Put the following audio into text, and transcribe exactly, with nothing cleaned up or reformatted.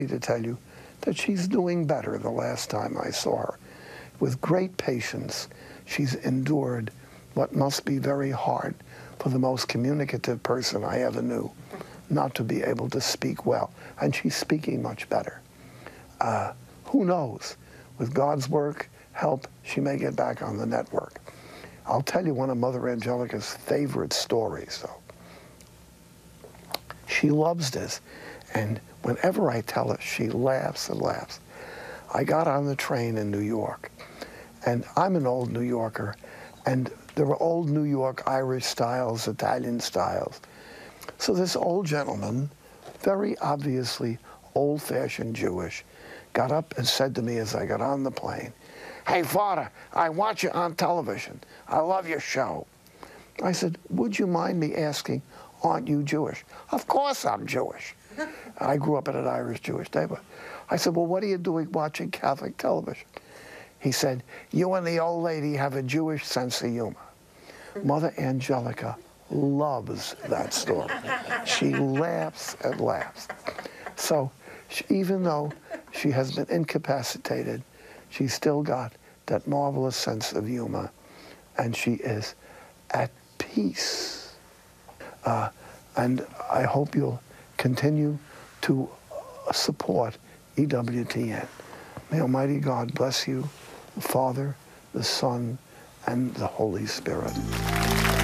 to tell you that she's doing better the last time I saw her. With great patience, she's endured what must be very hard for the most communicative person I ever knew, not to be able to speak well. And she's speaking much better. Uh, who knows? With God's work, help, she may get back on the network. I'll tell you one of Mother Angelica's favorite stories, though. She loves this, and whenever I tell her, she laughs and laughs. I got on the train in New York, and I'm an old New Yorker, and there were old New York Irish styles, Italian styles. So this old gentleman, very obviously old-fashioned Jewish, got up and said to me as I got on the plane, "Hey, Father, I watch you on television. I love your show." I said, "Would you mind me asking, aren't you Jewish?" "Of course I'm Jewish." I grew up in an Irish-Jewish neighborhood. I said, "Well, what are you doing watching Catholic television?" He said, "You and the old lady have a Jewish sense of humor." Mother Angelica loves that story. She laughs and laughs. So she, even though she has been incapacitated, she's still got that marvelous sense of humor, and she is at peace. Uh, and I hope you'll continue to support E W T N. May Almighty God bless you, the Father, the Son, and the Holy Spirit.